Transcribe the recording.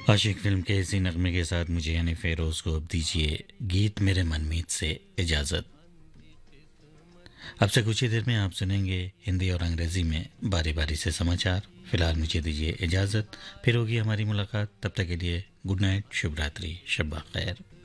आशिक film के इसी नगमे के साथ मुझे यानी फेरोज को अब दीजिए गीत मेरे मनमीत से इजाज़त। अब से कुछ ही देर में आप सुनेंगे हिंदी और अंग्रेजी में बारी बारी से समाचार। फिलहाल मुझे दीजिए इजाज़त, फिर होगी हमारी मुलाकात। तब तक के लिए गुड नाइट, शुभ रात्रि, शब्बा खैर।